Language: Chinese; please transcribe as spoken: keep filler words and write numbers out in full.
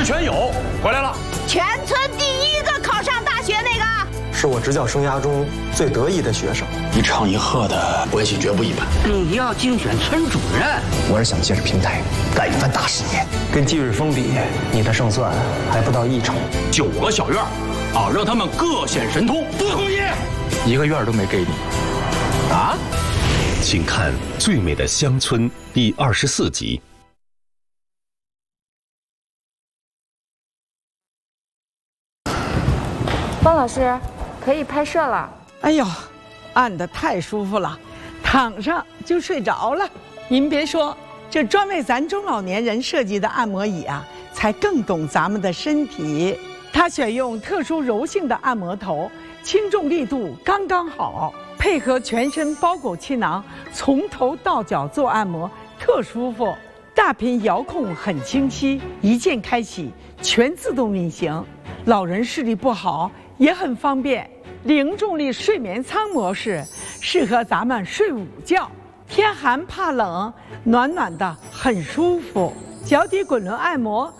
石全友回来了， 全村第一个考上大学那个， 是我执教生涯中最得意的学生。 一唱一和的关系绝不一般。 你要竞选村主任， 我是想借着平台干一番大事业。跟季瑞峰比，你的胜算还不到一成。 九个小院啊，让他们各显神通。不同意， 一个院都没给你。 啊？ 请看《最美的乡村》第二十四集。 方老师，可以拍摄了。 哎呦，按得太舒服了，躺上就睡着了。您别说，这专为咱中老年人设计的按摩椅啊，才更懂咱们的身体。它选用特殊柔性的按摩头，轻重力度刚刚好，配合全身包裹气囊，从头到脚做按摩特舒服。大屏遥控很清晰，一键开启，全自动运行。老人视力不好也很方便。零重力睡眠舱模式适合咱们睡午觉，天寒怕冷，暖暖的很舒服。脚底滚轮按摩